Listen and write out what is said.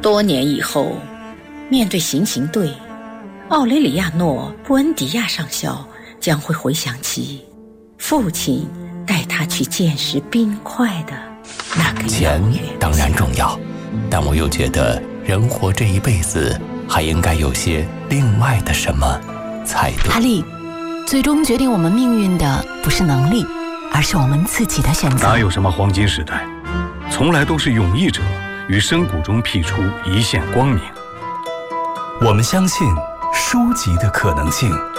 多年以后，面对行刑队，奥雷里亚诺·布恩迪亚上校将会回想起父亲带他去见识冰块的那个钱当然重要，但我又觉得人活这一辈子还应该有些另外的什么才对。 阿力，最终决定我们命运的不是能力，而是我们自己的选择。 哪有什么黄金时代，从来都是勇毅者于深谷中辟出一线光明。 我们相信书籍的可能性。